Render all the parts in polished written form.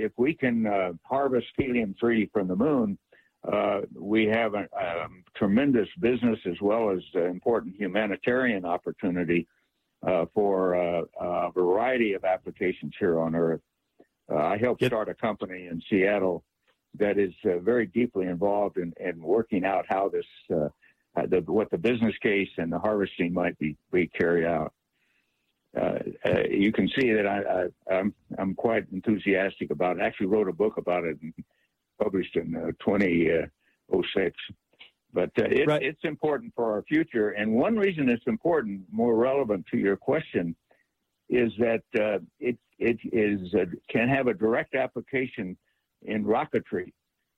if we can harvest helium-3 from the moon, we have a tremendous business as well as important humanitarian opportunity for a variety of applications here on Earth. I helped start a company in Seattle that is very deeply involved in working out how this, what the business case and the harvesting might be carried out. You can see that I'm quite enthusiastic about it. I actually wrote a book about it and published in 2006. But it's important for our future. And one reason it's important, more relevant to your question, is that it can have a direct application in rocketry.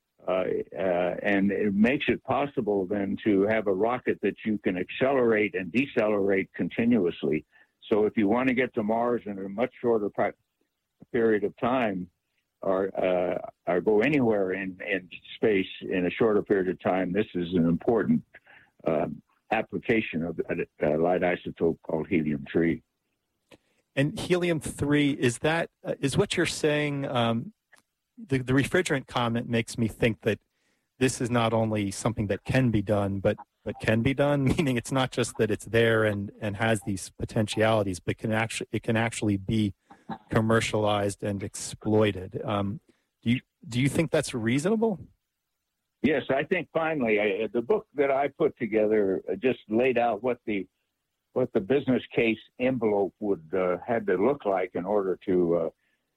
And it makes it possible then to have a rocket that you can accelerate and decelerate continuously. So if you want to get to Mars in a much shorter period of time, or go anywhere in space in a shorter period of time, this is an important application of a light isotope called helium-3. And helium-3, is what you're saying, the refrigerant comment makes me think that this is not only something that can be done, but can be done, meaning it's not just that it's there and has these potentialities, but it can actually be commercialized and exploited. Do you think that's reasonable? Yes, I think finally the book that I put together just laid out what the business case envelope would had to look like in order to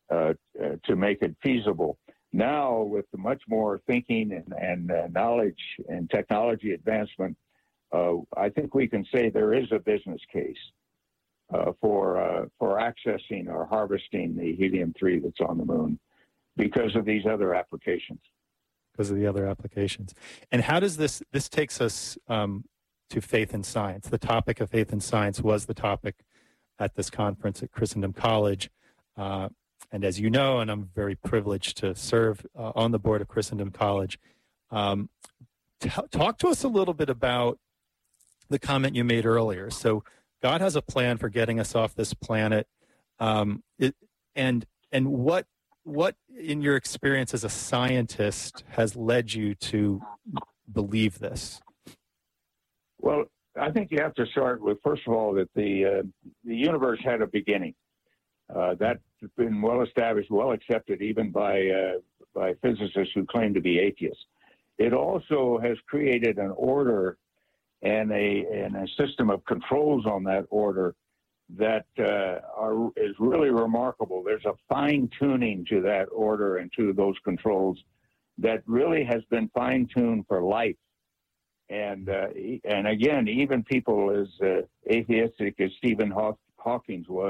make it feasible. Now, with much more thinking and knowledge and technology advancement, I think we can say there is a business case for accessing or harvesting the helium-3 that's on the moon because of these other applications. Because of the other applications. And how does this takes us to faith and science? The topic of faith and science was the topic at this conference at Christendom College. And as you know, and I'm very privileged to serve on the board of Christendom College, talk to us a little bit about the comment you made earlier. So God has a plan for getting us off this planet. And what in your experience as a scientist has led you to believe this? Well, I think you have to start with, first of all, that the universe had a beginning. That's been well established, well accepted even by physicists who claim to be atheists. It also has created an order and a system of controls on that order that is really remarkable. There's a fine-tuning to that order and to those controls that really has been fine-tuned for life. And again, even people as atheistic as Stephen Hawking was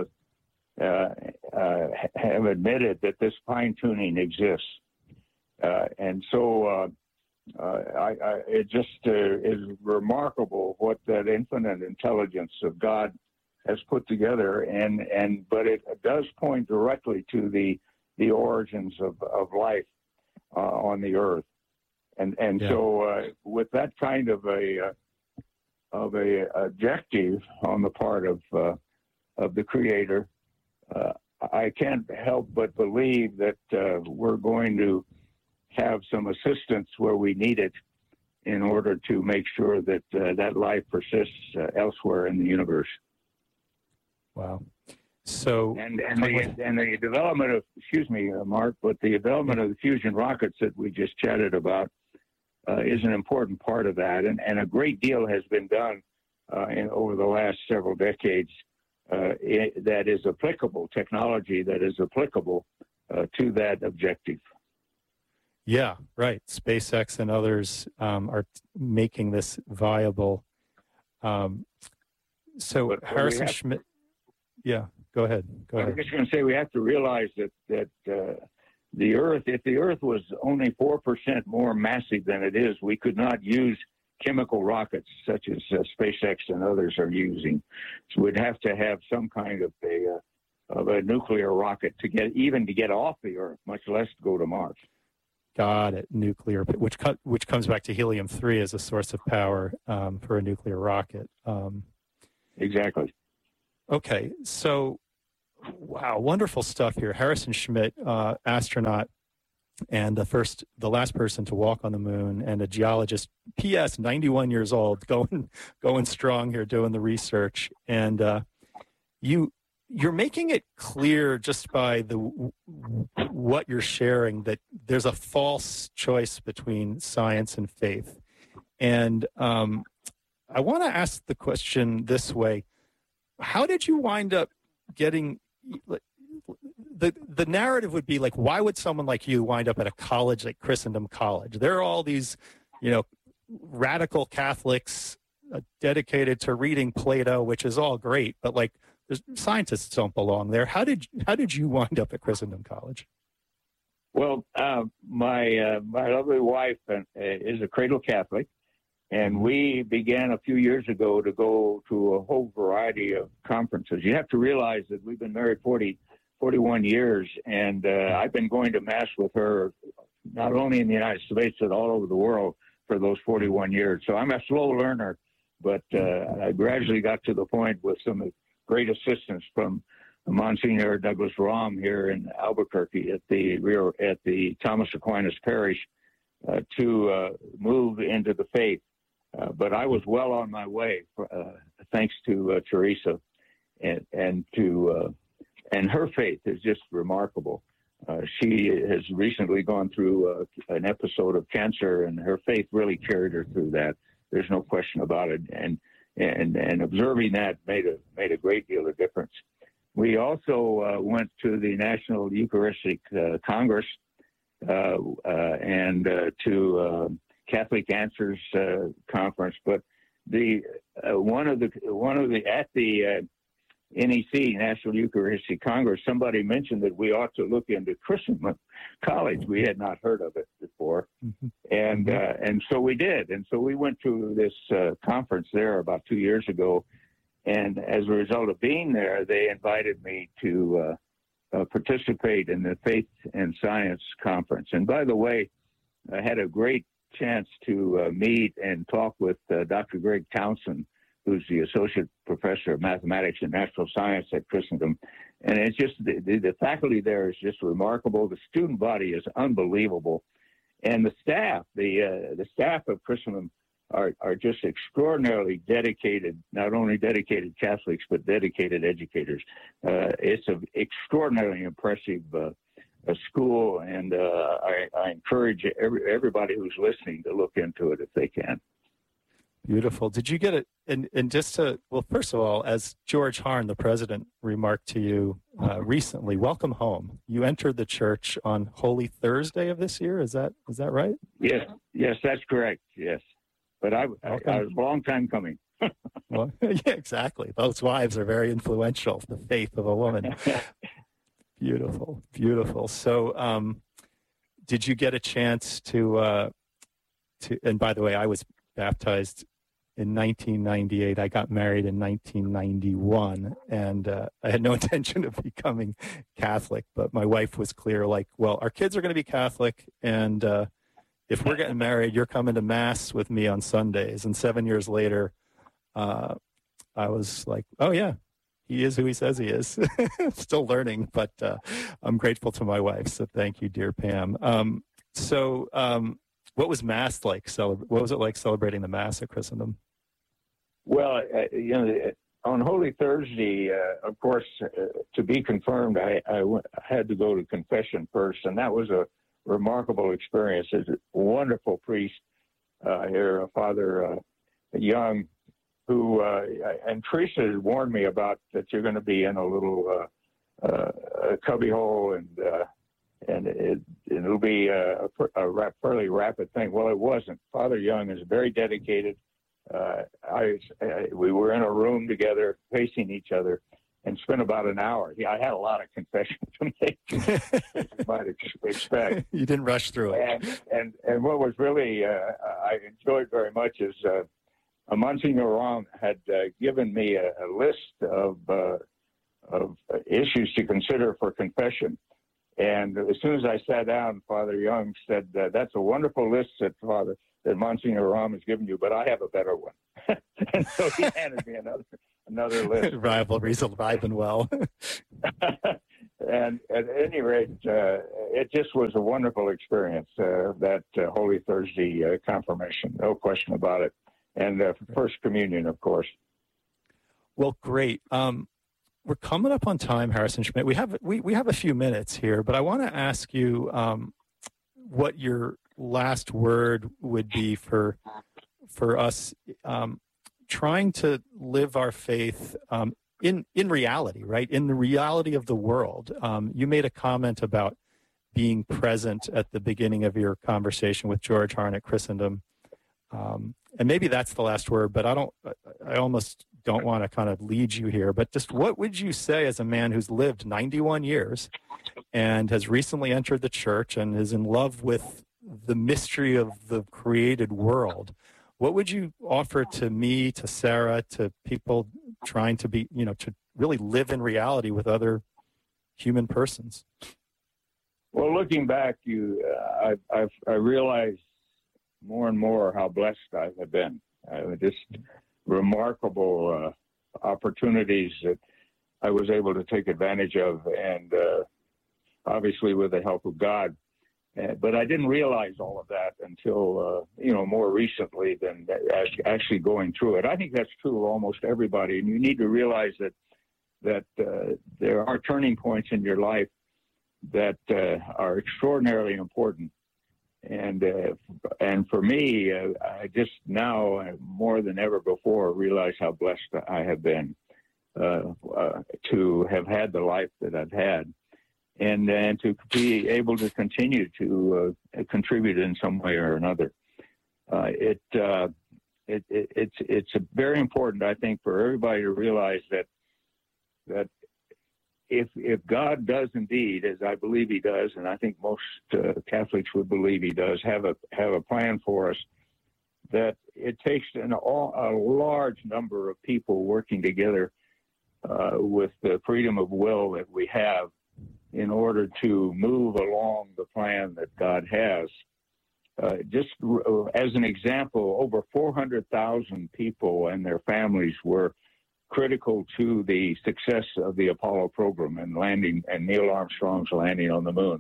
have admitted that this fine-tuning exists. And so it just is remarkable what that infinite intelligence of God has put together, but it does point directly to the origins of life on the earth, and so with that kind of a objective on the part of the Creator, I can't help but believe that we're going to have some assistance where we need it in order to make sure that that life persists elsewhere in the universe. Wow. So and the development of, excuse me, Mark, but the development of the fusion rockets that we just chatted about is an important part of that, and a great deal has been done over the last several decades that is applicable, technology that is applicable to that objective. Yeah, right. SpaceX and others are making this viable. So Harrison Schmitt. Yeah, go ahead. I'm just going to say we have to realize that the Earth, if the Earth was only 4% more massive than it is, we could not use chemical rockets such as SpaceX and others are using. So we'd have to have some kind of a nuclear rocket to get off the Earth, much less to go to Mars. Got it. Nuclear, which comes back to helium-3 as a source of power for a nuclear rocket. Exactly. Okay, so Wow, wonderful stuff here. Harrison Schmitt, astronaut, and the last person to walk on the moon, and a geologist. P.S. 91 years old, going strong here, doing the research, and you're making it clear just by what you're sharing that there's a false choice between science and faith, and I want to ask the question this way: how did you wind up getting? The narrative would be like, why would someone like you wind up at a college like Christendom College? There are all these, radical Catholics dedicated to reading Plato, which is all great, but like scientists don't belong there. How did you wind up at Christendom College? Well, my lovely wife is a cradle Catholic, and we began a few years ago to go to a whole variety of conferences. You have to realize that we've been married 41 years, and I've been going to Mass with her not only in the United States, but all over the world for those 41 years. So I'm a slow learner, but I gradually got to the point with some great assistance from Monsignor Douglas Rahm here in Albuquerque at the Thomas Aquinas Parish to move into the faith. But I was well on my way, thanks to Teresa, and her faith is just remarkable. She has recently gone through an episode of cancer, and her faith really carried her through that. There's no question about it. And observing that made a great deal of difference. We also went to the National Eucharistic Congress and to Catholic Answers conference. But one of the at the NEC, National Eucharistic Congress, somebody mentioned that we ought to look into Christendom College. We had not heard of it before, and so we did. And so we went to this conference there about 2 years ago, and as a result of being there, they invited me to participate in the Faith and Science Conference. And by the way, I had a great chance to meet and talk with Dr. Greg Townsend, who's the Associate Professor of Mathematics and Natural Science at Christendom. And it's just, the faculty there is just remarkable. The student body is unbelievable. And the staff of Christendom are just extraordinarily dedicated, not only dedicated Catholics, but dedicated educators. It's an extraordinarily impressive school, and I encourage everybody who's listening to look into it if they can. Beautiful. Did you get it? And just to, well, first of all, as George Harn, the president, remarked to you recently, welcome home. You entered the church on Holy Thursday of this year. Is that right? Yes, that's correct. Yes. But I was a long time coming. Well, yeah, exactly. Those wives are very influential, the faith of a woman. Beautiful, beautiful. So did you get a chance to, and by the way, I was baptized in 1998. I got married in 1991, and I had no intention of becoming Catholic, but my wife was clear, like, well, our kids are going to be Catholic, and if we're getting married, you're coming to Mass with me on Sundays. And 7 years later, I was like, oh, yeah, he is who he says he is. Still learning, but I'm grateful to my wife, so thank you, dear Pam. What was Mass like? What was it like celebrating the Mass at Christendom? Well, on Holy Thursday, of course, to be confirmed, I had to go to confession first, and that was a remarkable experience. There's a wonderful priest here, Father Young, who, and Teresa has warned me about that you're going to be in a little cubbyhole, and it'll be a fairly rapid thing. Well, it wasn't. Father Young is very dedicated. We were in a room together, facing each other, and spent about an hour. I had a lot of confession to make, as you might expect. You didn't rush through it. And what was really I enjoyed very much is Monsignor Rahm had given me a list of issues to consider for confession. And as soon as I sat down, Father Young said, "That's a wonderful list that Monsignor Rahm has given you, but I have a better one." And so he handed me another list. Rivalries alive and well. And at any rate, it just was a wonderful experience, that Holy Thursday confirmation, no question about it. And First Communion, of course. Well, great. We're coming up on time, Harrison Schmidt. We have a few minutes here, but I want to ask you what your last word would be for us trying to live our faith in reality, right? In the reality of the world. You made a comment about being present at the beginning of your conversation with George Harn at Christendom. And maybe that's the last word, but I almost don't want to kind of lead you here, but just what would you say as a man who's lived 91 years and has recently entered the church and is in love with the mystery of the created world? What would you offer to me, to Sarah, to people trying to be, to really live in reality with other human persons? Well, looking back, I realized more and more how blessed I have been. Just remarkable opportunities that I was able to take advantage of, and obviously with the help of God. But I didn't realize all of that until, more recently than actually going through it. I think that's true of almost everybody. And you need to realize that there are turning points in your life that are extraordinarily important. And for me, I just now more than ever before realize how blessed I have been to have had the life that I've had. And to be able to continue to contribute in some way or another. It's very important, I think, for everybody to realize that if God does indeed, as I believe He does, and I think most Catholics would believe He does, have a plan for us, that it takes a large number of people working together with the freedom of will that we have, in order to move along the plan that God has. Just as an example, over 400,000 people and their families were critical to the success of the Apollo program and landing, and Neil Armstrong's landing on the moon.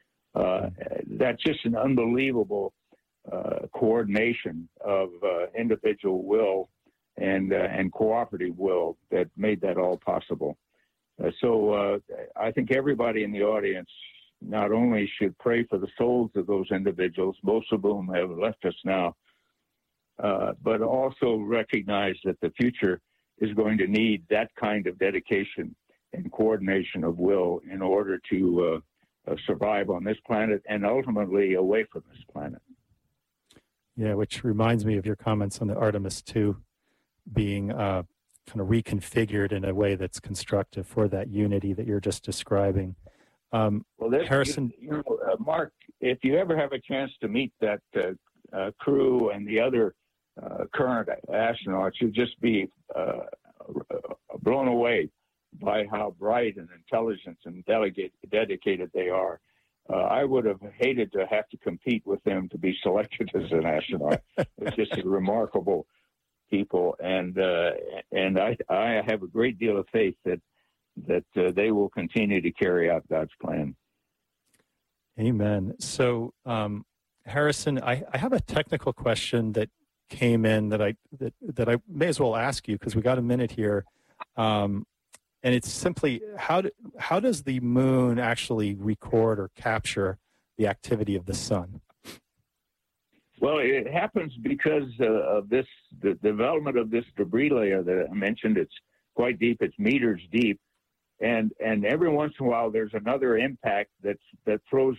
That's just an unbelievable coordination of individual will and cooperative will that made that all possible. So I think everybody in the audience not only should pray for the souls of those individuals, most of whom have left us now, but also recognize that the future is going to need that kind of dedication and coordination of will in order to survive on this planet and ultimately away from this planet. Yeah, which reminds me of your comments on the Artemis II being kind of reconfigured in a way that's constructive for that unity that you're just describing. Harrison, Mark, if you ever have a chance to meet that crew and the other current astronauts, you'll just be blown away by how bright and intelligent and dedicated they are. I would have hated to have to compete with them to be selected as an astronaut. It's just remarkable people, and I have a great deal of faith that they will continue to carry out God's plan. Amen. So, Harrison, I have a technical question that came in that I may as well ask you because we got a minute here, and it's simply how does the moon actually record or capture the activity of the sun? Well, it happens because of the development of this debris layer that I mentioned. It's quite deep; it's meters deep, and every once in a while there's another impact that throws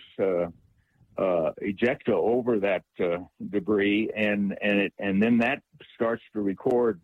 ejecta over that debris, and then that starts to record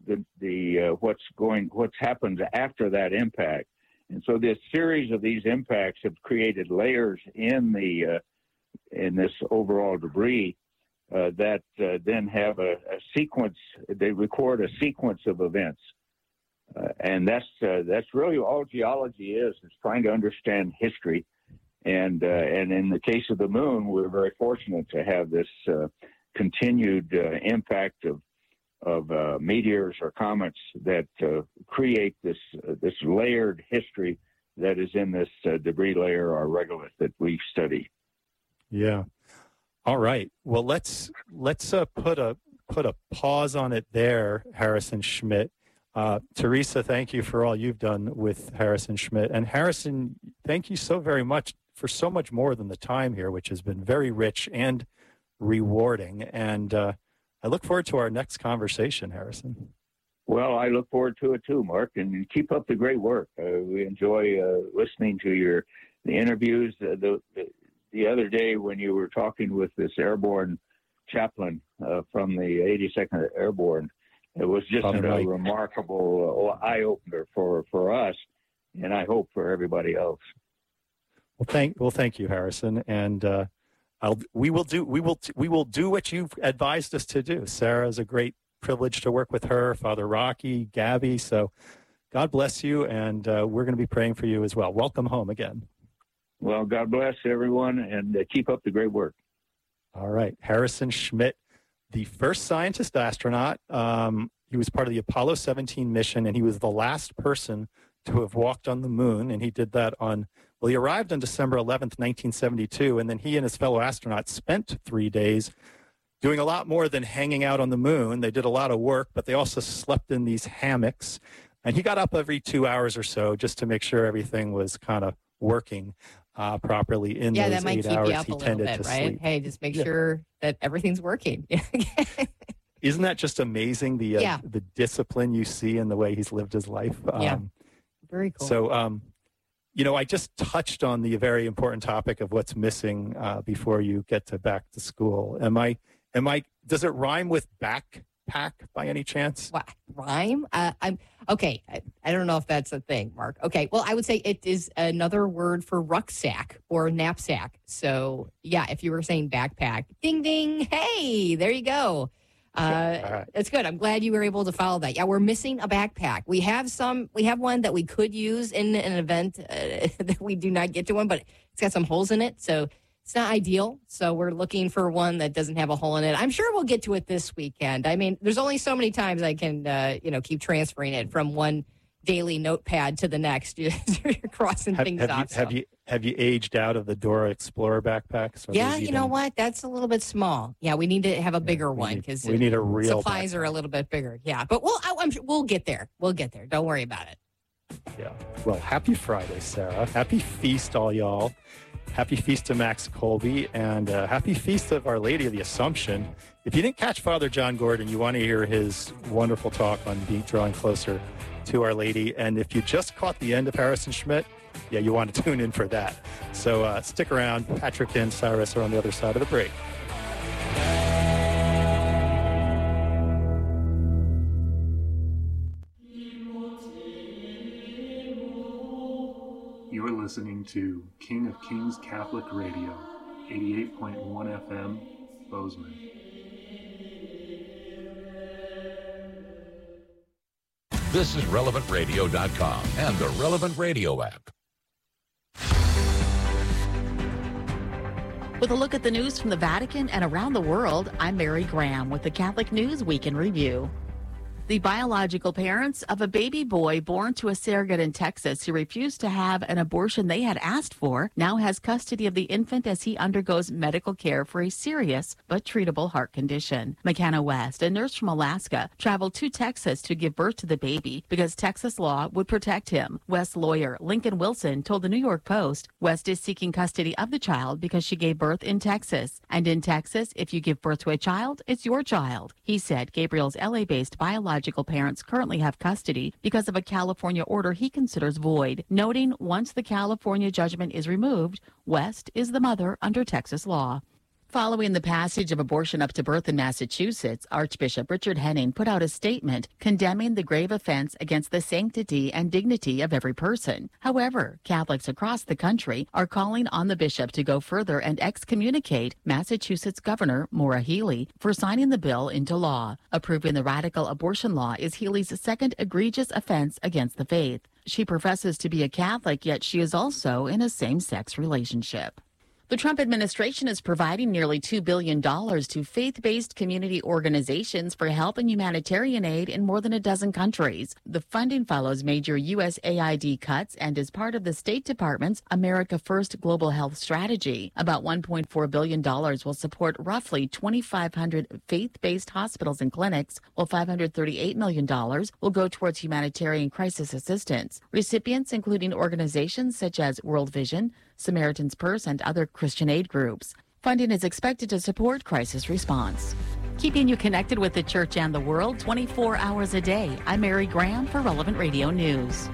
what's happened after that impact. And so this series of these impacts have created layers in this overall debris. That then have a sequence. They record a sequence of events, and that's really all geology is trying to understand history. And in the case of the moon, we're very fortunate to have this continued impact meteors or comets that create this layered history that is in this debris layer or regolith that we study. Yeah. All right. Well, let's put a pause on it there, Harrison Schmitt. Teresa, thank you for all you've done with Harrison Schmitt. And Harrison, thank you so very much for so much more than the time here, which has been very rich and rewarding. And I look forward to our next conversation, Harrison. Well, I look forward to it too, Mark, and keep up the great work. We enjoy listening to the interviews. The other day when you were talking with this airborne chaplain from the 82nd Airborne, it was just a remarkable eye-opener for us, and I hope for everybody else. Well, thank you, Harrison, and we will do what you've advised us to do. Sarah is a great privilege to work with her, Father Rocky, Gabby. So God bless you, and we're going to be praying for you as well. Welcome home again. Well, God bless everyone, and keep up the great work. All right. Harrison Schmitt, the first scientist astronaut. He was part of the Apollo 17 mission, and he was the last person to have walked on the moon, and he did that he arrived on December 11th, 1972, and then he and his fellow astronauts spent 3 days doing a lot more than hanging out on the moon. They did a lot of work, but they also slept in these hammocks, and he got up every 2 hours or so just to make sure everything was kind of working properly in those 8 hours. Yeah, that might keep you up a little bit, right? Sleep. Hey, just make sure that everything's working. Isn't that just amazing, the discipline you see in the way he's lived his life? Very cool. So, I just touched on the very important topic of what's missing before you get to back to school. Does it rhyme with backpack by any chance? What, rhyme? I'm okay. I don't know if that's a thing, Mark. Okay. Well, I would say it is another word for rucksack or knapsack. So yeah, if you were saying backpack, ding, ding. Hey, there you go. Right. That's good. I'm glad you were able to follow that. Yeah, we're missing a backpack. We have one that we could use in an event that we do not get to one, but it's got some holes in it. So it's not ideal. So we're looking for one that doesn't have a hole in it. I'm sure we'll get to it this weekend. I mean, there's only so many times I can, keep transferring it from one daily notepad to the next. You're crossing things off. Have you aged out of the Dora Explorer backpacks? Yeah, you know what? That's a little bit small. Yeah, we need to have a bigger one because we need a real supplies backpack. Are a little bit bigger. Yeah, but I'm sure we'll get there. We'll get there. Don't worry about it. Yeah. Well, happy Friday, Sarah. Happy feast, all y'all. Happy feast to Max Colby, and happy feast of Our Lady of the Assumption. If you didn't catch Father John Gordon, you want to hear his wonderful talk on drawing closer to Our Lady. And if you just caught the end of Harrison Schmitt, yeah, you want to tune in for that. So stick around. Patrick and Cyrus are on the other side of the break. You're listening to King of Kings Catholic Radio, 88.1 FM, Bozeman. This is RelevantRadio.com and the Relevant Radio app. With a look at the news from the Vatican and around the world, I'm Mary Graham with the Catholic News Week in Review. The biological parents of a baby boy born to a surrogate in Texas who refused to have an abortion they had asked for now has custody of the infant as he undergoes medical care for a serious but treatable heart condition. McKenna West, a nurse from Alaska, traveled to Texas to give birth to the baby because Texas law would protect him. West's lawyer, Lincoln Wilson, told the New York Post West is seeking custody of the child because she gave birth in Texas. And in Texas, if you give birth to a child, it's your child. He said Gabriel's LA-based biological parents currently have custody because of a California order he considers void, noting once the California judgment is removed, West is the mother under Texas law. Following the passage of abortion up to birth in Massachusetts, Archbishop Richard Henning put out a statement condemning the grave offense against the sanctity and dignity of every person. However, Catholics across the country are calling on the bishop to go further and excommunicate Massachusetts Governor Maura Healey for signing the bill into law. Approving the radical abortion law is Healey's second egregious offense against the faith. She professes to be a Catholic, yet she is also in a same-sex relationship. The Trump administration is providing nearly $2 billion to faith-based community organizations for help and humanitarian aid in more than a dozen countries. The funding follows major USAID cuts and is part of the State Department's America First Global Health Strategy. About $1.4 billion will support roughly 2,500 faith-based hospitals and clinics, while $538 million will go towards humanitarian crisis assistance. Recipients including organizations such as World Vision, Samaritan's Purse, and other Christian aid groups. Funding is expected to support crisis response. Keeping you connected with the church and the world 24 hours a day. I'm Mary Graham for Relevant Radio News.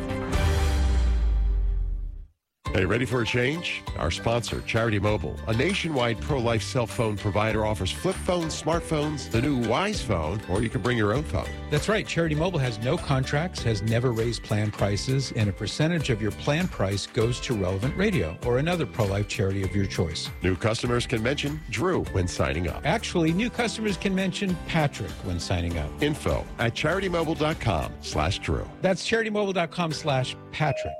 Hey, ready for a change? Our sponsor, Charity Mobile, a nationwide pro-life cell phone provider, offers flip phones, smartphones, the new Wise phone, or you can bring your own phone. That's right. Charity Mobile has no contracts, has never raised plan prices, and a percentage of your plan price goes to Relevant Radio or another pro-life charity of your choice. New customers can mention Drew when signing up. Actually, new customers can mention Patrick when signing up. Info at CharityMobile.com/Drew. That's CharityMobile.com/Patrick.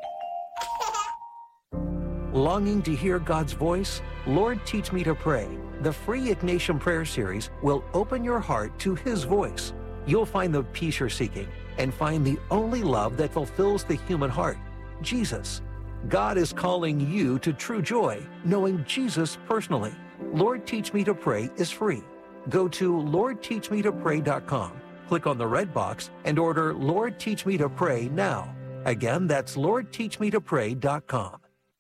Longing to hear God's voice? Lord, Teach Me to Pray. The free Ignatian Prayer Series will open your heart to His voice. You'll find the peace you're seeking and find the only love that fulfills the human heart, Jesus. God is calling you to true joy, knowing Jesus personally. Lord, Teach Me to Pray is free. Go to LordTeachMeToPray.com, click on the red box, and order Lord, Teach Me to Pray now. Again, that's LordTeachMeToPray.com.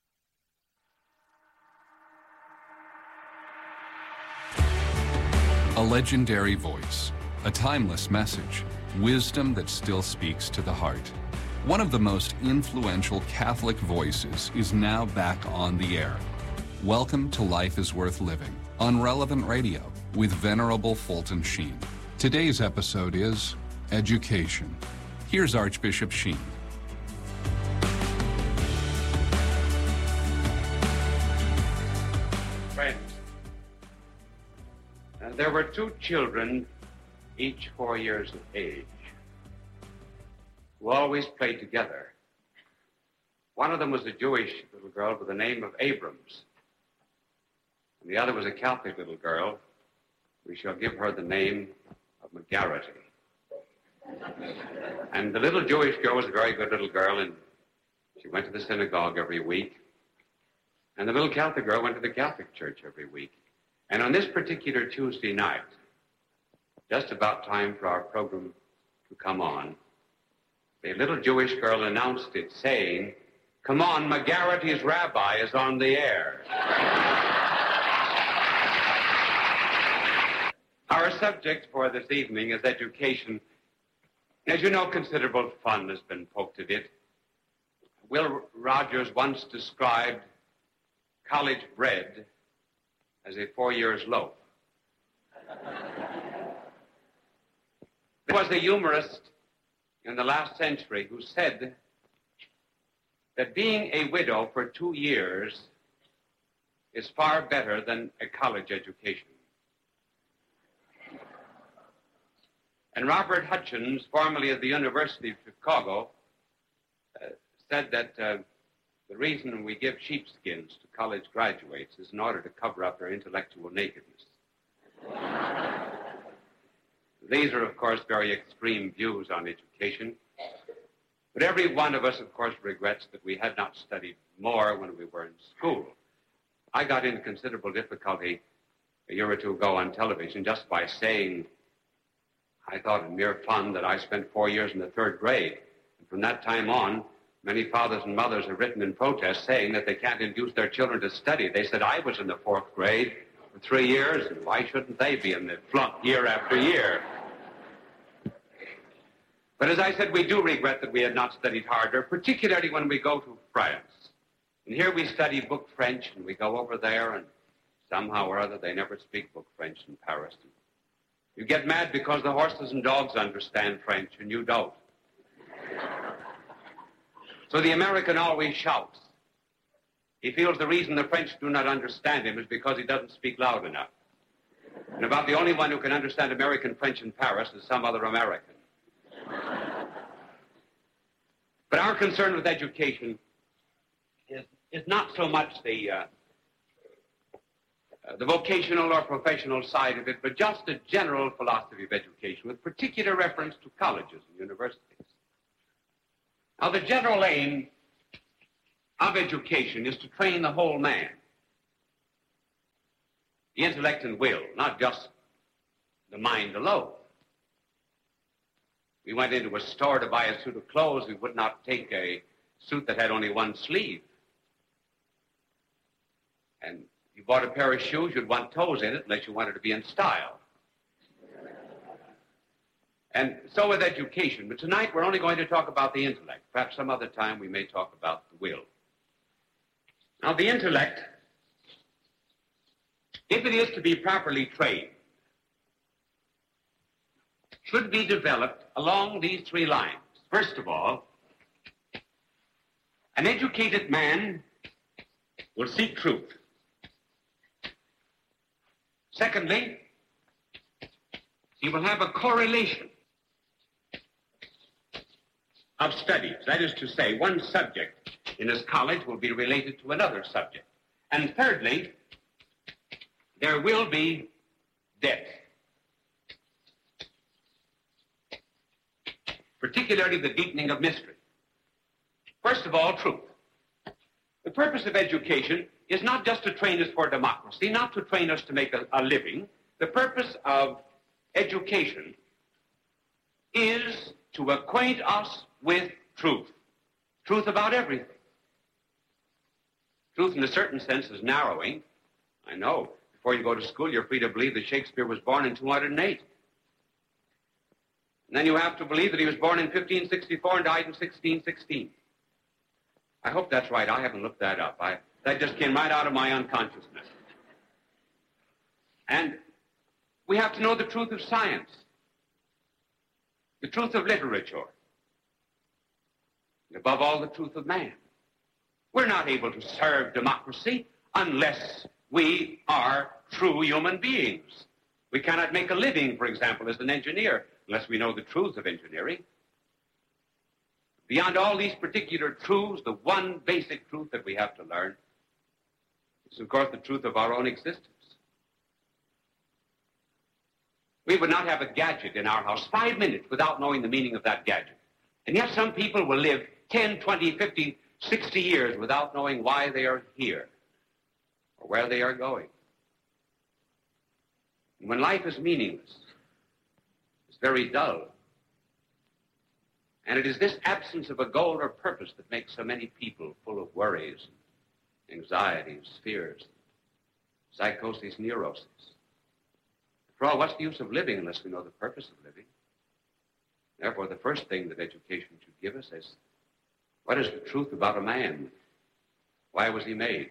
A legendary voice, a timeless message, wisdom that still speaks to the heart. One of the most influential Catholic voices is now back on the air. Welcome to Life is Worth Living on Relevant Radio with Venerable Fulton Sheen. Today's episode is Education. Here's Archbishop Sheen. Friends, there were two children, each 4 years of age, who always played together. One of them was a Jewish little girl by the name of Abrams, and the other was a Catholic little girl. We shall give her the name of McGarrity. And the little Jewish girl was a very good little girl, and she went to the synagogue every week. And the little Catholic girl went to the Catholic church every week. And on this particular Tuesday night, just about time for our program to come on, the little Jewish girl announced it saying, "Come on, McGarrity's rabbi is on the air." Our subject for this evening is education. As you know, considerable fun has been poked at it. Will Rogers once described college bread as a 4 years loaf. There was a humorist in the last century who said that being a widow for 2 years is far better than a college education. And Robert Hutchins, formerly of the University of Chicago, said that the reason we give sheepskins to college graduates is in order to cover up their intellectual nakedness. These are, of course, very extreme views on education. But every one of us, of course, regrets that we had not studied more when we were in school. I got into considerable difficulty a year or two ago on television just by saying, I thought in mere fun, that I spent 4 years in the third grade. And from that time on, many fathers and mothers have written in protest saying that they can't induce their children to study. They said, I was in the fourth grade for 3 years, and why shouldn't they be in the flunk year after year? But as I said, we do regret that we had not studied harder, particularly when we go to France. And here we study book French, and we go over there, and somehow or other they never speak book French in Paris. You get mad because the horses and dogs understand French, and you don't. So the American always shouts. He feels the reason the French do not understand him is because he doesn't speak loud enough. And about the only one who can understand American French in Paris is some other American. But our concern with education is not so much the the vocational or professional side of it, but just a general philosophy of education with particular reference to colleges and universities. Now, the general aim of education is to train the whole man, the intellect and will, not just the mind alone. We went into a store to buy a suit of clothes. We would not take a suit that had only one sleeve. And you bought a pair of shoes, you'd want toes in it unless you wanted to be in style. And so with education. But tonight we're only going to talk about the intellect. Perhaps some other time we may talk about the will. Now, the intellect, if it is to be properly trained, should be developed along these three lines. First of all, an educated man will seek truth. Secondly, he will have a correlation of studies. That is to say, one subject in his college will be related to another subject. And thirdly, there will be depth, particularly the deepening of mystery. First of all, truth. The purpose of education is not just to train us for democracy, not to train us to make a living. The purpose of education is to acquaint us with truth. Truth about everything. Truth in a certain sense is narrowing. I know. Before you go to school, you're free to believe that Shakespeare was born in 208. And then you have to believe that he was born in 1564 and died in 1616. I hope that's right. I haven't looked that up. That just came right out of my unconsciousness. And we have to know the truth of science, the truth of literature, and above all, the truth of man. We're not able to serve democracy unless we are true human beings. We cannot make a living, for example, as an engineer, unless we know the truths of engineering. Beyond all these particular truths, the one basic truth that we have to learn is, of course, the truth of our own existence. We would not have a gadget in our house 5 minutes without knowing the meaning of that gadget. And yet some people will live 10, 20, 50, 60 years without knowing why they are here or where they are going. And when life is meaningless, it's very dull. And it is this absence of a goal or purpose that makes so many people full of worries, anxieties, fears, psychosis, neuroses. After all, what's the use of living unless we know the purpose of living? Therefore, the first thing that education should give us is, what is the truth about a man? Why was he made?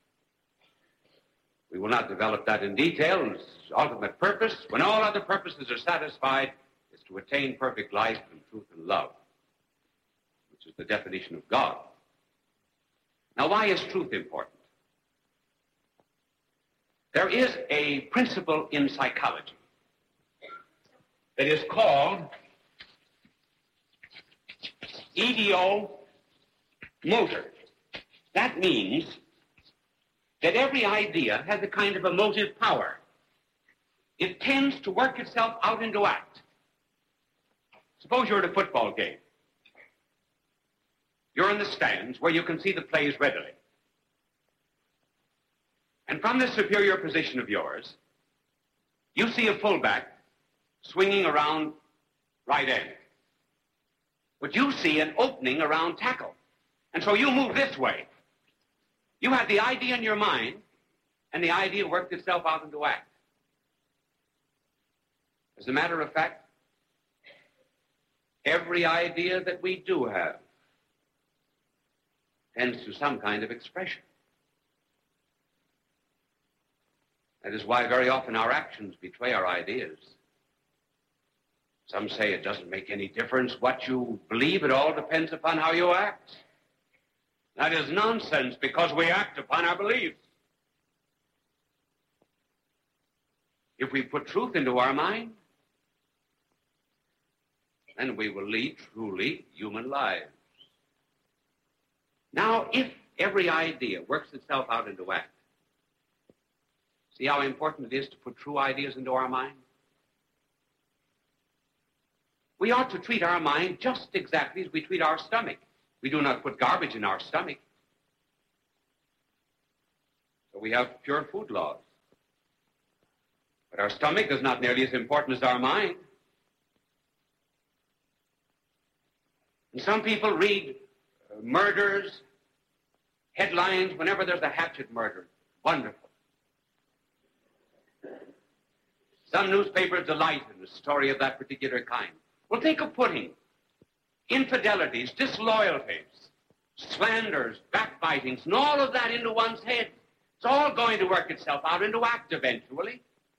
We will not develop that in detail. His ultimate purpose, when all other purposes are satisfied, is to attain perfect life and truth and love, which is the definition of God. Now, why is truth important? There is a principle in psychology that is called idiomotor. That means that every idea has a kind of emotive power. It tends to work itself out into act. Suppose you're at a football game. You're in the stands where you can see the plays readily. And from this superior position of yours, you see a fullback swinging around right end. But you see an opening around tackle. And so you move this way. You had the idea in your mind, and the idea worked itself out into act. As a matter of fact, every idea that we do have tends to some kind of expression. That is why very often our actions betray our ideas. Some say it doesn't make any difference what you believe. It all depends upon how you act. That is nonsense, because we act upon our beliefs. If we put truth into our mind, then we will lead truly human lives. Now, if every idea works itself out into act, See how important it is to put true ideas into our mind? We ought to treat our mind just exactly as we treat our stomach. We do not put garbage in our stomach. So we have pure food laws. But our stomach is not nearly as important as our mind. And some people read murders, headlines, whenever there's a hatchet murder. Wonderful. Some newspapers delight in a story of that particular kind. Well, think of putting infidelities, disloyalties, slanders, backbitings, and all of that into one's head. It's all going to work itself out into act eventually.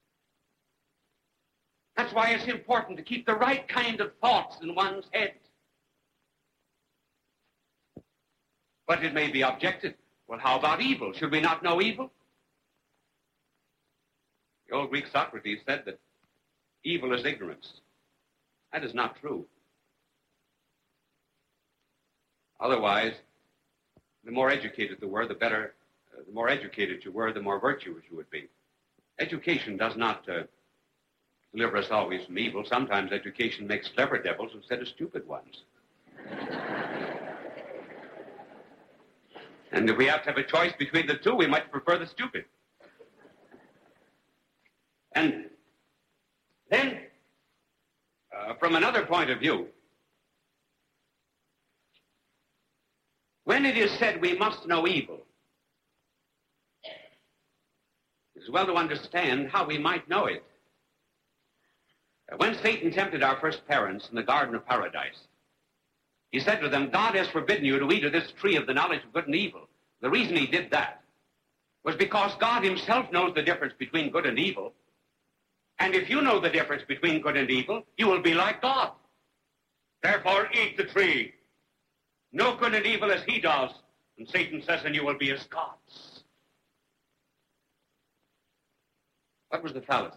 That's why it's important to keep the right kind of thoughts in one's head. But it may be objected, well, how about evil? Should we not know evil? The old Greek Socrates said that evil is ignorance. That is not true. Otherwise, the more educated you were, the better. The more educated you were, the more virtuous you would be. Education does not deliver us always from evil. Sometimes education makes clever devils instead of stupid ones. And if we have to have a choice between the two, we might prefer the stupid. And then, from another point of view, when it is said we must know evil, it's well to understand how we might know it. When Satan tempted our first parents in the Garden of Paradise, he said to them, God has forbidden you to eat of this tree of the knowledge of good and evil. The reason he did that was because God himself knows the difference between good and evil. And if you know the difference between good and evil, you will be like God. Therefore, eat the tree. Know good and evil as he does. And Satan says, and you will be as gods. What was the fallacy?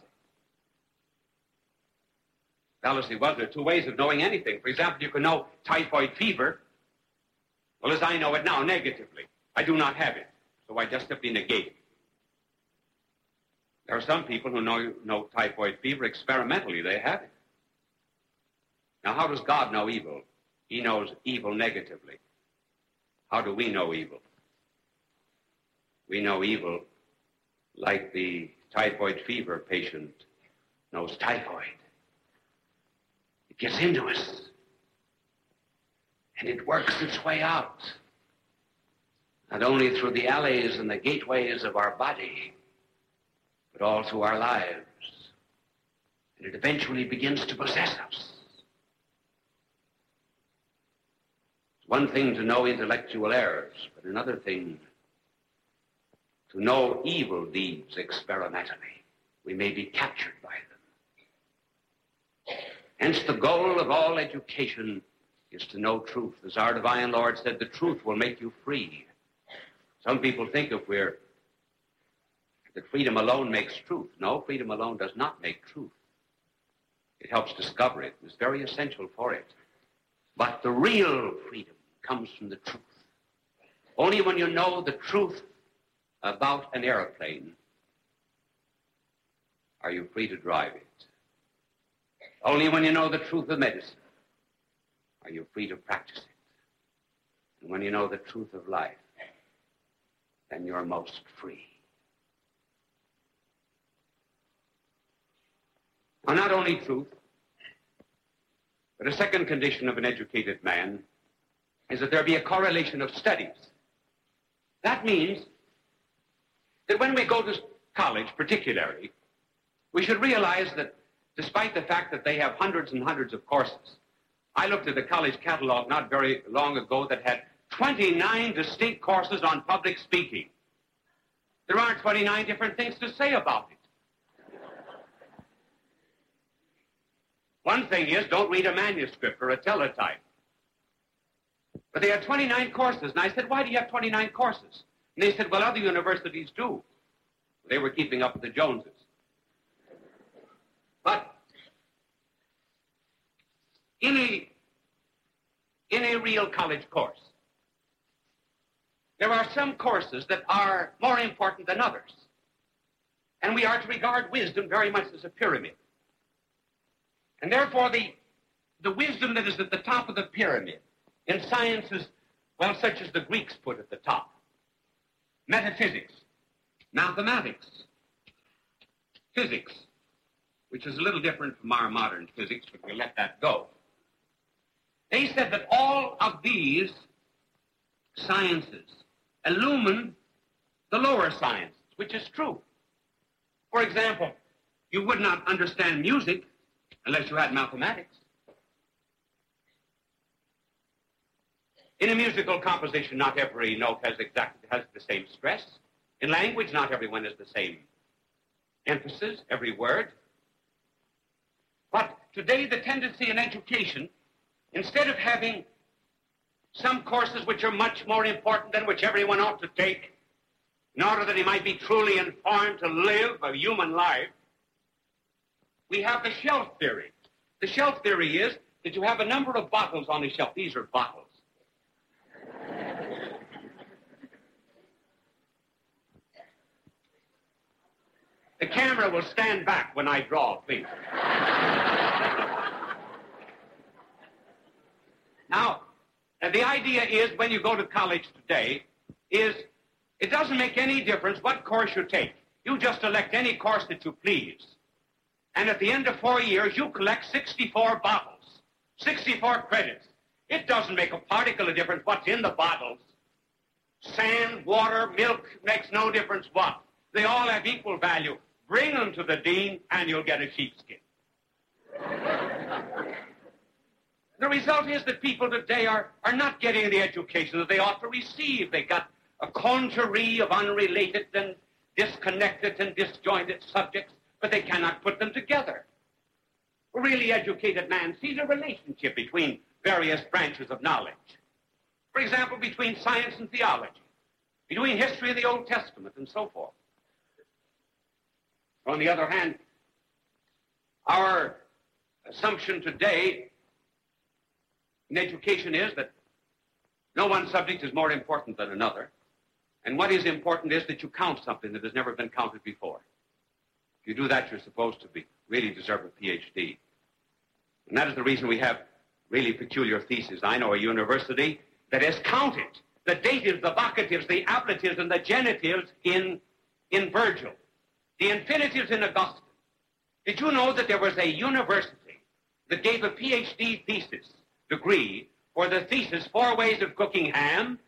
Fallacy was there are two ways of knowing anything. For example, you can know typhoid fever. Well, as I know it now, negatively. I do not have it, so I just simply negate it. There are some people who know typhoid fever experimentally. They have it. Now, how does God know evil? He knows evil negatively. How do we know evil? We know evil like the typhoid fever patient knows typhoid. It gets into us, and it works its way out, not only through the alleys and the gateways of our body, but all through our lives, and it eventually begins to possess us. It's one thing to know intellectual errors, but another thing to know evil deeds experimentally. We may be captured by them. Hence, the goal of all education is to know truth. As our divine Lord said, the truth will make you free. Some people think that freedom alone makes truth. No, freedom alone does not make truth. It helps discover it. It's very essential for it. But the real freedom comes from the truth. Only when you know the truth about an airplane are you free to drive it. Only when you know the truth of medicine are you free to practice it. And when you know the truth of life, then you're most free. Now, not only truth, but a second condition of an educated man is that there be a correlation of studies. That means that when we go to college, particularly, we should realize that despite the fact that they have hundreds and hundreds of courses, I looked at a college catalog not very long ago that had 29 distinct courses on public speaking. There aren't 29 different things to say about it. One thing is, don't read a manuscript or a teletype. But they had 29 courses, and I said, why do you have 29 courses? And they said, well, other universities do. They were keeping up with the Joneses. But in a real college course, there are some courses that are more important than others. And we are to regard wisdom very much as a pyramid. And therefore, the wisdom that is at the top of the pyramid in sciences, well, such as the Greeks put at the top, metaphysics, mathematics, physics, which is a little different from our modern physics, but we'll let that go. They said that all of these sciences illumine the lower sciences, which is true. For example, you would not understand music unless you had mathematics. In a musical composition, not every note has the same stress. In language, not everyone has the same emphasis, every word. But today, the tendency in education, instead of having some courses which are much more important than which everyone ought to take, in order that he might be truly informed to live a human life, we have the shelf theory. The shelf theory is that you have a number of bottles on the shelf. These are bottles. The camera will stand back when I draw, please. Now, the idea is, when you go to college today, is it doesn't make any difference what course you take. You just elect any course that you please. And at the end of 4 years, you collect 64 bottles, 64 credits. It doesn't make a particle of difference what's in the bottles. Sand, water, milk, makes no difference what. They all have equal value. Bring them to the dean, and you'll get a sheepskin. The result is that people today are not getting the education that they ought to receive. They got a congerie of unrelated and disconnected and disjointed subjects, but they cannot put them together. A really educated man sees a relationship between various branches of knowledge. For example, between science and theology, between history and the Old Testament, and so forth. On the other hand, our assumption today in education is that no one subject is more important than another. And what is important is that you count something that has never been counted before. If you do that, you're supposed to really deserve a PhD. And that is the reason we have really peculiar theses. I know a university that has counted the datives, the vocatives, the ablatives, and the genitives in Virgil, the infinitives in Augustine. Did you know that there was a university that gave a PhD thesis degree for the thesis 4 Ways of Cooking Ham?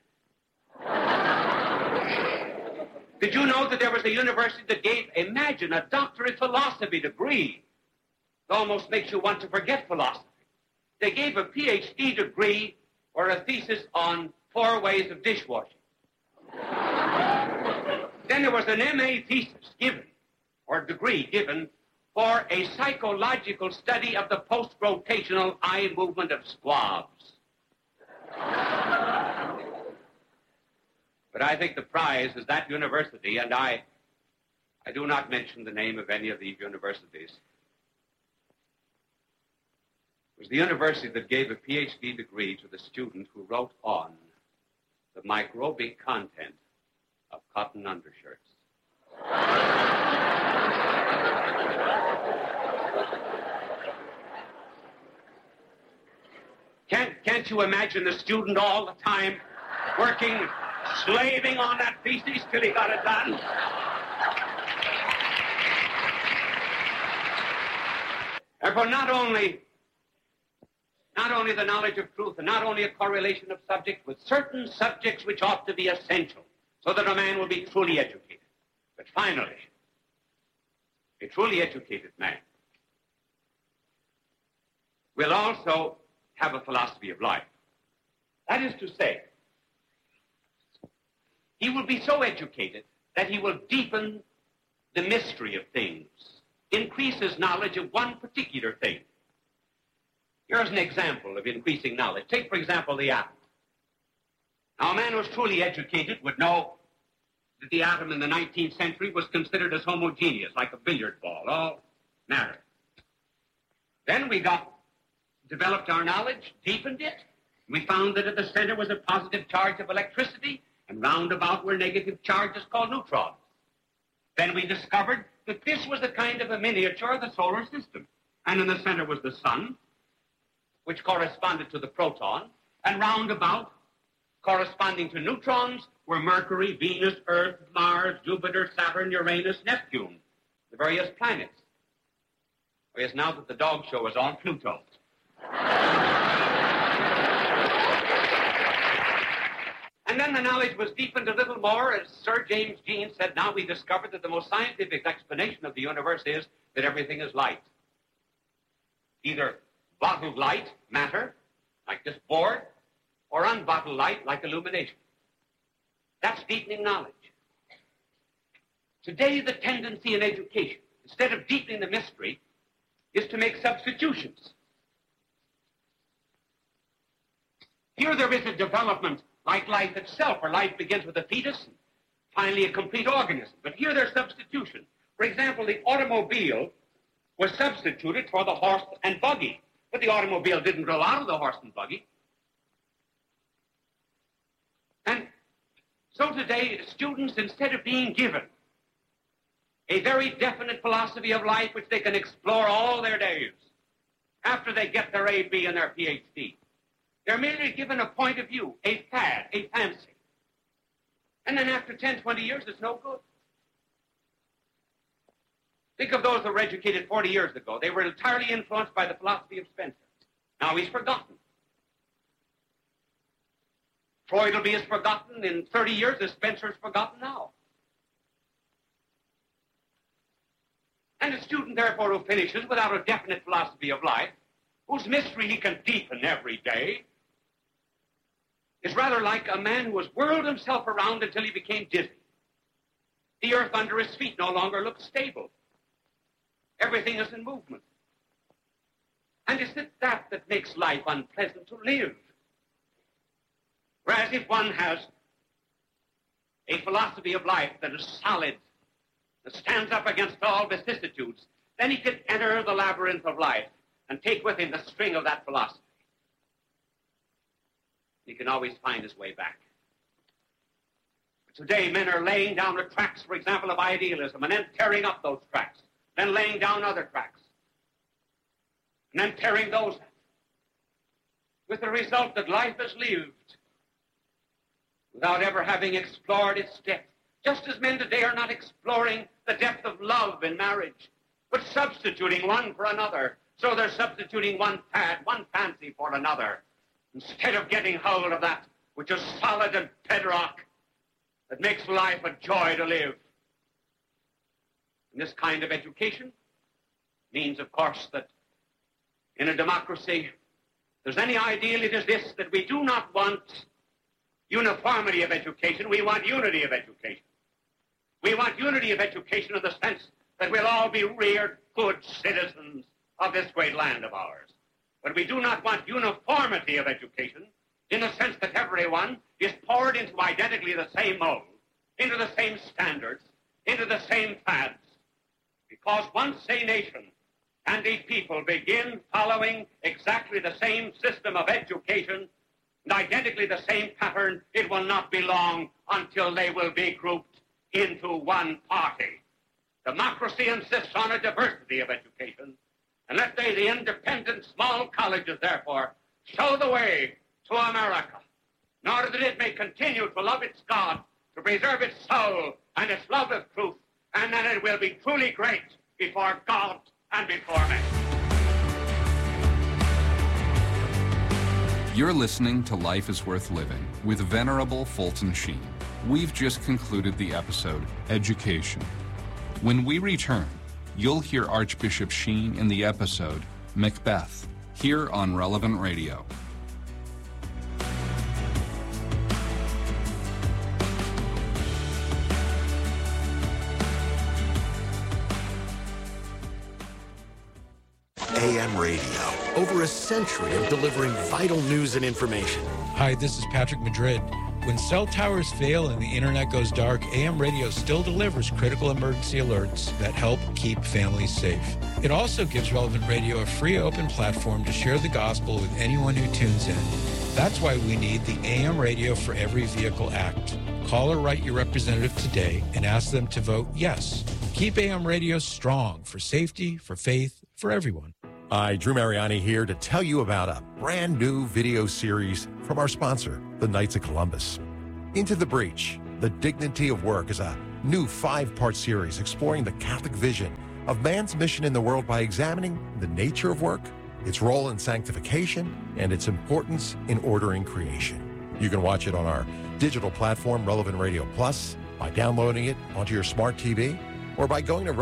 Did you know that there was a university that gave, imagine, a doctorate philosophy degree? It almost makes you want to forget philosophy. They gave a PhD degree for a thesis on 4 ways of dishwashing. Then there was an MA thesis given, or degree given, for a psychological study of the post-rotational eye movement of squabs. But I think the prize is that university, and I do not mention the name of any of these universities. It was the university that gave a PhD degree to the student who wrote on the microbic content of cotton undershirts. Can't you imagine the student all the time working, slaving on that thesis till he got it done? Therefore, not only the knowledge of truth, and not only a correlation of subjects, with certain subjects which ought to be essential, so that a man will be truly educated. But finally, a truly educated man will also have a philosophy of life. That is to say, he will be so educated that he will deepen the mystery of things, increase his knowledge of one particular thing. Here's an example of increasing knowledge. Take, for example, the atom. Now, a man who was truly educated would know that the atom in the 19th century was considered as homogeneous, like a billiard ball, all matter. Then we developed our knowledge, deepened it. We found that at the center was a positive charge of electricity, and round about were negative charges called neutrons. Then we discovered that this was a kind of a miniature of the solar system. And in the center was the sun, which corresponded to the proton, and round about, corresponding to neutrons, were Mercury, Venus, Earth, Mars, Jupiter, Saturn, Uranus, Neptune, the various planets. Whereas now that the dog show is on, Pluto. And then the knowledge was deepened a little more, as Sir James Jeans said, now we discovered that the most scientific explanation of the universe is that everything is light. Either bottled light, matter, like this board, or unbottled light, like illumination. That's deepening knowledge. Today, the tendency in education, instead of deepening the mystery, is to make substitutions. Here there is a development like life itself, where life begins with a fetus and finally a complete organism. But here there's substitution. For example, the automobile was substituted for the horse and buggy. But the automobile didn't grow out of the horse and buggy. And so today, students, instead of being given a very definite philosophy of life which they can explore all their days after they get their A.B. and their Ph.D., they're merely given a point of view, a fad, a fancy. And then after 10, 20 years, it's no good. Think of those that were educated 40 years ago. They were entirely influenced by the philosophy of Spencer. Now he's forgotten. Freud will be as forgotten in 30 years as Spencer's forgotten now. And a student, therefore, who finishes without a definite philosophy of life, whose mystery he can deepen every day, is rather like a man who has whirled himself around until he became dizzy. The earth under his feet no longer looks stable. Everything is in movement. And is it that makes life unpleasant to live? Whereas if one has a philosophy of life that is solid, that stands up against all vicissitudes, then he can enter the labyrinth of life and take with him the string of that philosophy. He can always find his way back. But today, men are laying down the tracks, for example, of idealism, and then tearing up those tracks, then laying down other tracks, and then tearing those up, with the result that life is lived without ever having explored its depth. Just as men today are not exploring the depth of love in marriage, but substituting one for another. So they're substituting one fad, one fancy for another, instead of getting hold of that which is solid and bedrock, that makes life a joy to live. And this kind of education means, of course, that in a democracy, if there's any ideal, it is this, that we do not want uniformity of education, we want unity of education. We want unity of education in the sense that we'll all be reared good citizens of this great land of ours. But we do not want uniformity of education in the sense that everyone is poured into identically the same mold, into the same standards, into the same fads. Because once a nation and a people begin following exactly the same system of education and identically the same pattern, it will not be long until they will be grouped into one party. Democracy insists on a diversity of education, and let they, the independent small colleges, therefore, show the way to America, in order that it may continue to love its God, to preserve its soul and its love of truth, and then it will be truly great before God and before men. You're listening to Life is Worth Living with Venerable Fulton Sheen. We've just concluded the episode, Education. When we return, you'll hear Archbishop Sheen in the episode, Macbeth, here on Relevant Radio. AM radio, over a century of delivering vital news and information. Hi, this is Patrick Madrid. When cell towers fail and the internet goes dark, AM radio still delivers critical emergency alerts that help keep families safe. It also gives Relevant Radio a free open platform to share the gospel with anyone who tunes in. That's why we need the AM Radio for Every Vehicle Act. Call or write your representative today and ask them to vote yes. Keep AM radio strong for safety, for faith, for everyone. Hi, Drew Mariani here to tell you about a brand new video series from our sponsor, the Knights of Columbus. Into the Breach, The Dignity of Work is a new 5-part series exploring the Catholic vision of man's mission in the world by examining the nature of work, its role in sanctification, and its importance in ordering creation. You can watch it on our digital platform, Relevant Radio Plus, by downloading it onto your smart TV, or by going to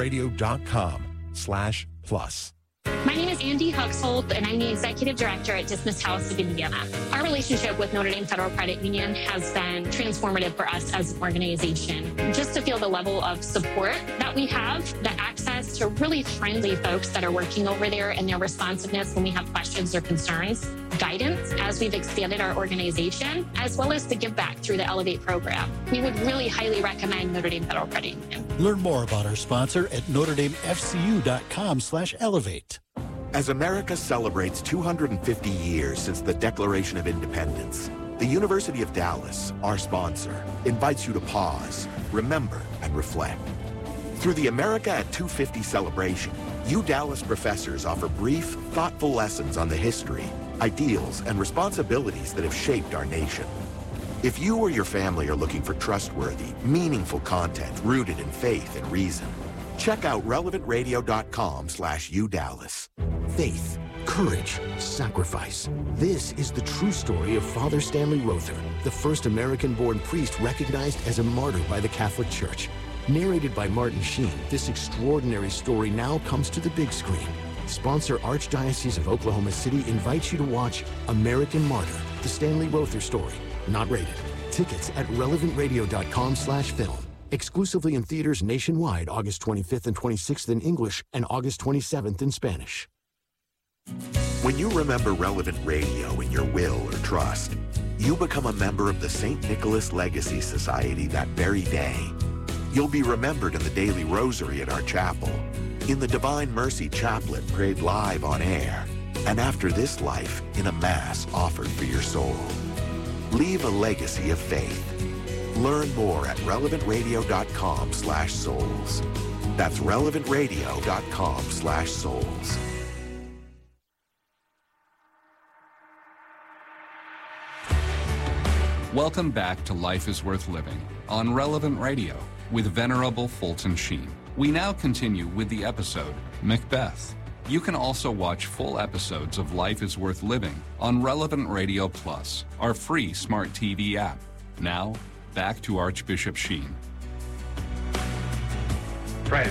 relevantradio.com/plus. My name is Andy Huxhold, and I'm the Executive Director at Dismiss House of Indiana. Our relationship with Notre Dame Federal Credit Union has been transformative for us as an organization. Just to feel the level of support that we have, the access to really friendly folks that are working over there and their responsiveness when we have questions or concerns, guidance as we've expanded our organization, as well as the give back through the Elevate program. We would really highly recommend Notre Dame Federal Credit Union. Learn more about our sponsor at NotreDameFCU.com/elevate. As America celebrates 250 years since the Declaration of Independence, the University of Dallas, our sponsor, invites you to pause, remember, and reflect. Through the America at 250 celebration, Dallas professors offer brief, thoughtful lessons on the history, ideals, and responsibilities that have shaped our nation. If you or your family are looking for trustworthy, meaningful content rooted in faith and reason, check out relevantradio.com/UDallas. Faith, courage, sacrifice. This is the true story of Father Stanley Rother, the first American-born priest recognized as a martyr by the Catholic Church. Narrated by Martin Sheen, this extraordinary story now comes to the big screen. Sponsor Archdiocese of Oklahoma City invites you to watch American Martyr, the Stanley Rother story. Not rated. Tickets at relevantradio.com/film. Exclusively in theaters nationwide August 25th and 26th in English and August 27th in Spanish. When you remember Relevant Radio in your will or trust, you become a member of the St. Nicholas Legacy Society that very day. You'll be remembered in the daily rosary at our chapel, in the Divine Mercy Chaplet prayed live on air, and after this life in a Mass offered for your soul. Leave a legacy of faith. Learn more at relevantradio.com/souls. That's relevantradio.com/souls. Welcome back to Life is Worth Living on Relevant Radio with Venerable Fulton Sheen. We now continue with the episode Macbeth. You can also watch full episodes of Life is Worth Living on Relevant Radio Plus, our free smart TV app. Now, back to Archbishop Sheen. Friends,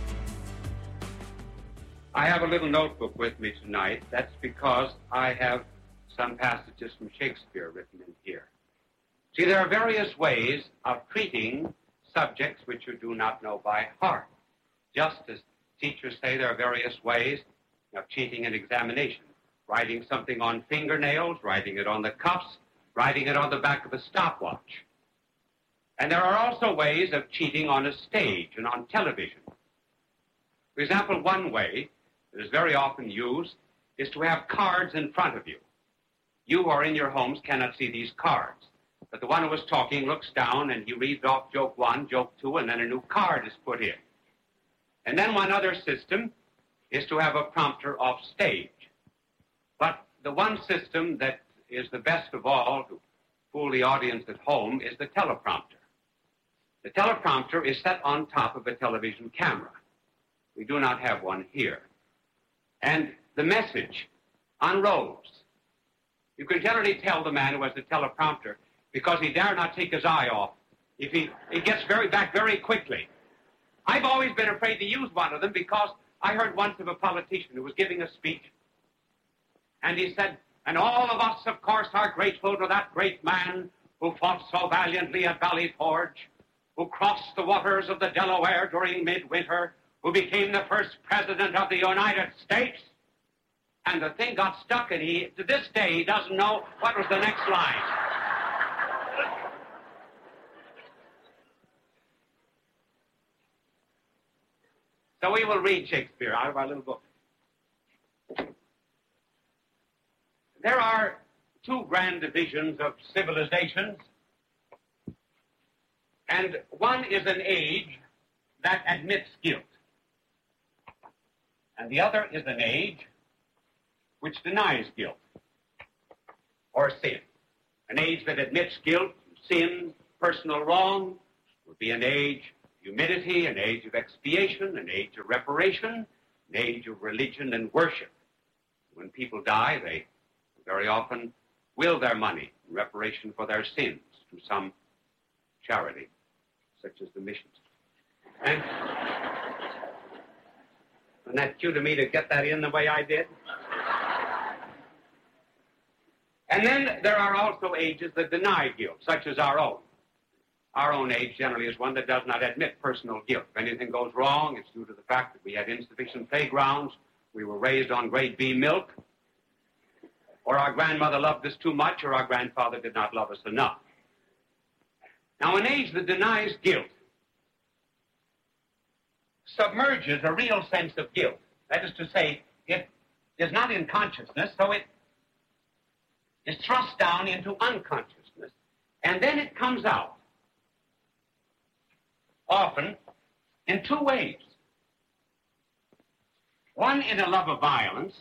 I have a little notebook with me tonight. That's because I have some passages from Shakespeare written in here. See, there are various ways of treating subjects which you do not know by heart. Just as teachers say there are various ways of cheating an examination. Writing something on fingernails, writing it on the cuffs, writing it on the back of a stopwatch. And there are also ways of cheating on a stage and on television. For example, one way that is very often used is to have cards in front of you. You who are in your homes cannot see these cards, but the one who is talking looks down and he reads off joke 1, joke 2, and then a new card is put in. And then one other system is to have a prompter off stage. But the one system that is the best of all to fool the audience at home is the teleprompter. The teleprompter is set on top of a television camera. We do not have one here. And the message unrolls. You can generally tell the man who has the teleprompter because he dare not take his eye off. If he gets back very quickly. I've always been afraid to use one of them because I heard once of a politician who was giving a speech, and he said, and all of us, of course, are grateful to that great man who fought so valiantly at Valley Forge, who crossed the waters of the Delaware during midwinter, who became the first president of the United States. And the thing got stuck, and to this day, he doesn't know what was the next line. So we will read Shakespeare out of our little book. There are two grand divisions of civilizations, and one is an age that admits guilt. And the other is an age which denies guilt or sin. An age that admits guilt, sin, personal wrong would be an age of humility, an age of expiation, an age of reparation, an age of religion and worship. When people die, they very often will their money in reparation for their sins to some charity, such as the missions. And wasn't that cute of me to get that in the way I did? And then there are also ages that deny guilt, such as our own. Our own age generally is one that does not admit personal guilt. If anything goes wrong, it's due to the fact that we had insufficient playgrounds, we were raised on grade B milk, or our grandmother loved us too much, or our grandfather did not love us enough. Now, an age that denies guilt submerges a real sense of guilt. That is to say, it is not in consciousness, so it is thrust down into unconsciousness, and then it comes out, often in two ways. One in a love of violence,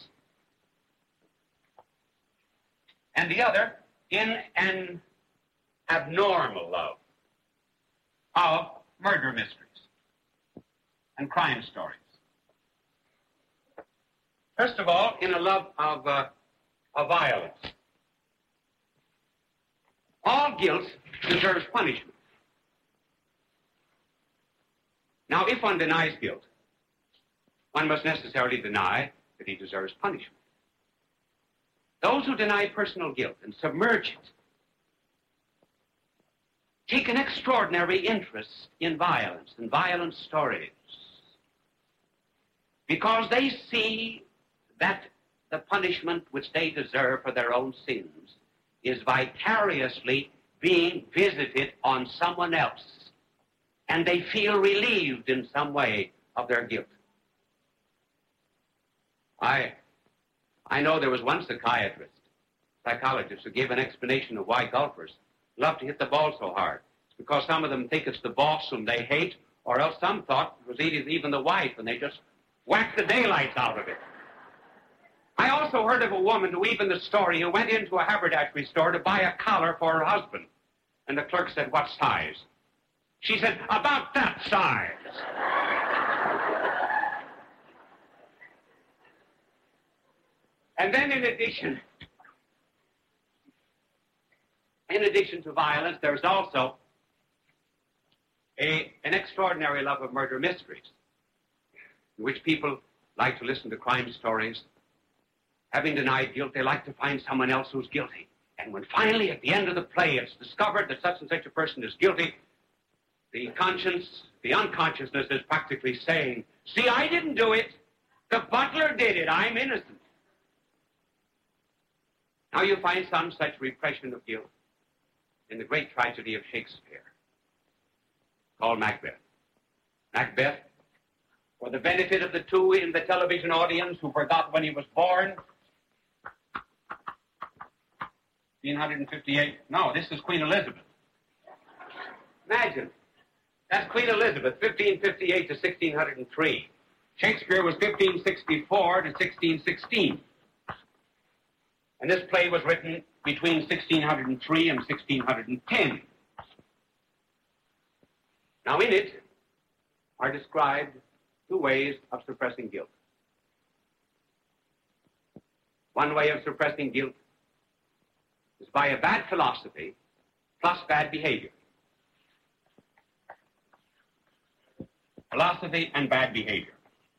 and the other in an abnormal love of murder mysteries and crime stories. First of all, in a love of violence. All guilt deserves punishment. Now, if one denies guilt, one must necessarily deny that he deserves punishment. Those who deny personal guilt and submerge it take an extraordinary interest in violence and violent stories because they see that the punishment which they deserve for their own sins is vicariously being visited on someone else, and they feel relieved in some way of their guilt. I know there was one psychologist, who gave an explanation of why golfers love to hit the ball so hard. It's because some of them think it's the boss whom they hate, or else some thought it was even the wife, and they just whack the daylights out of it. I also heard of a woman who even the story who went into a haberdashery store to buy a collar for her husband. And the clerk said, "What size?" She said, "About that size." And then in addition to violence, there's also an extraordinary love of murder mysteries, in which people like to listen to crime stories. Having denied guilt, they like to find someone else who's guilty. And when finally, at the end of the play, it's discovered that such and such a person is guilty, the conscience, the unconsciousness is practically saying, "See, I didn't do it. The butler did it. I'm innocent." Now you find some such repression of guilt in the great tragedy of Shakespeare, called Macbeth. Macbeth, for the benefit of the two in the television audience who forgot when he was born, 1558. No, this is Queen Elizabeth. Imagine. That's Queen Elizabeth, 1558 to 1603. Shakespeare was 1564 to 1616. And this play was written between 1603 and 1610. Now, in it are described two ways of suppressing guilt. One way of suppressing guilt is by a bad philosophy plus bad behavior. Philosophy and bad behavior.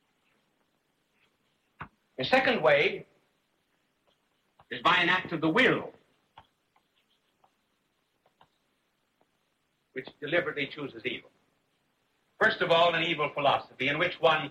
The second way is by an act of the will, which deliberately chooses evil. First of all, an evil philosophy in which one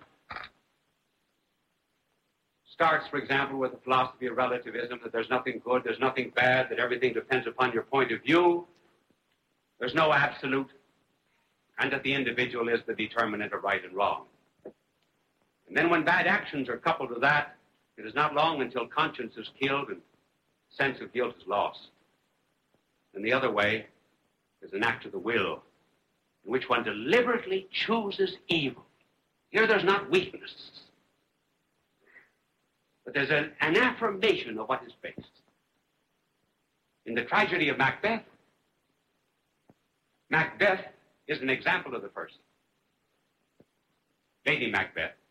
starts, for example, with the philosophy of relativism, that there's nothing good, there's nothing bad, that everything depends upon your point of view, there's no absolute, and that the individual is the determinant of right and wrong. And then when bad actions are coupled with that, it is not long until conscience is killed and sense of guilt is lost. And the other way is an act of the will, in which one deliberately chooses evil. Here there's not weakness, but there's an affirmation of what is base. In the tragedy of Macbeth, Macbeth is an example of the first. Lady Macbeth